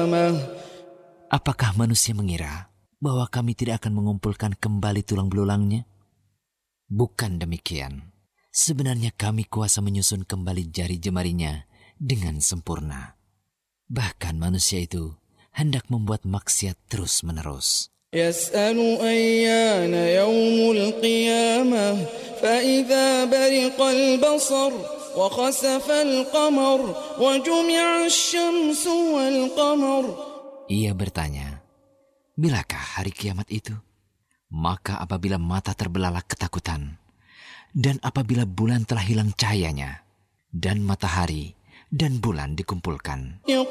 Apakah manusia mengira bahwa kami tidak akan mengumpulkan kembali tulang belulangnya? Bukan demikian. Sebenarnya kami kuasa menyusun kembali jari jemarinya dengan sempurna. Bahkan manusia itu hendak membuat maksiat terus-menerus. يسأل أيان يوم القيامة فإذا برق البصر وخسف القمر وجمع الشمس والقمر. Ia bertanya, bilakah hari kiamat itu? Maka apabila mata terbelalak ketakutan, dan apabila bulan telah hilang cahayanya, dan matahari dan bulan dikumpulkan.